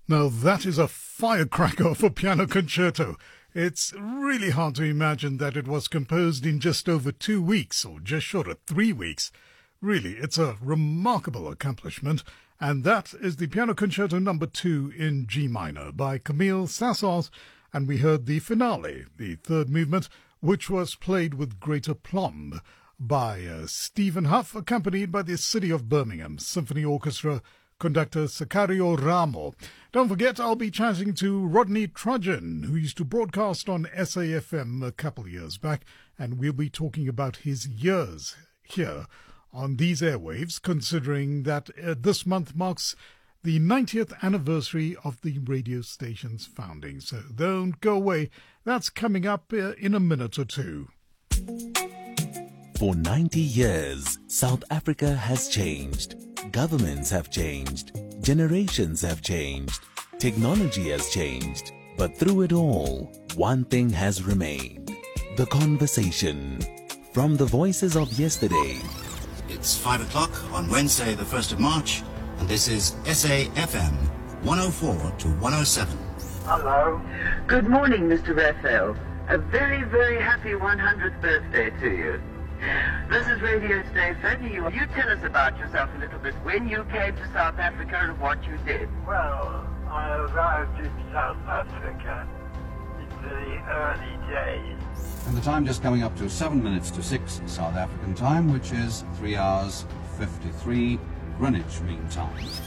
Now that is a firecracker of a piano concerto. It's really hard to imagine that it was composed in just over 2 weeks, or just short of 3 weeks. Really, it's a remarkable accomplishment, and that is the Piano Concerto No. 2 in G minor by Camille Saint-Saëns, and we heard the finale, the third movement, which was played with great aplomb by Stephen Huff, accompanied by the City of Birmingham Symphony Orchestra conductor Sicario Ramo. Don't forget, I'll be chatting to Rodney Trudgeon, who used to broadcast on SAFM a couple of years back, and we'll be talking about his years here on these airwaves, considering that this month marks the 90th anniversary of the radio station's founding. So don't go away. That's coming up in a minute or two. For 90 years, South Africa has changed. Governments have changed. Generations have changed. Technology has changed. But through it all, one thing has remained. The conversation. From the voices of yesterday. It's 5 o'clock on Wednesday, the 1st of March, and this is SAFM 104 to 107. Hello. Good morning, Mr. Raphael. A very, very happy 100th birthday to you. This is Radio Stay Funny. You tell us about yourself a little bit. When you came to South Africa and what you did. Well, I arrived in South Africa in the early days. And the time just coming up to 7 minutes to 6 South African time, which is 3 hours 53 Greenwich Mean Time.